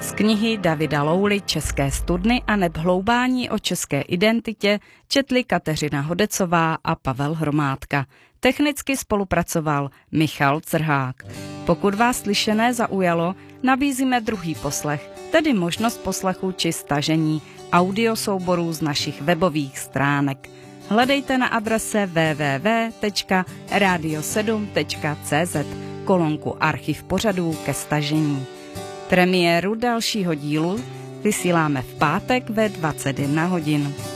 Z knihy Davida Louly České studny a neb hloubání o české identitě četli Kateřina Hodecová a Pavel Hromádka. Technicky spolupracoval Michal Crhák. Pokud vás slyšené zaujalo, nabízíme druhý poslech, tedy možnost poslechu či stažení audiosouborů z našich webových stránek. Hledejte na adrese www.radio7.cz kolonku Archiv pořadů ke stažení. Premiéru dalšího dílu vysíláme v pátek ve 21 hodin.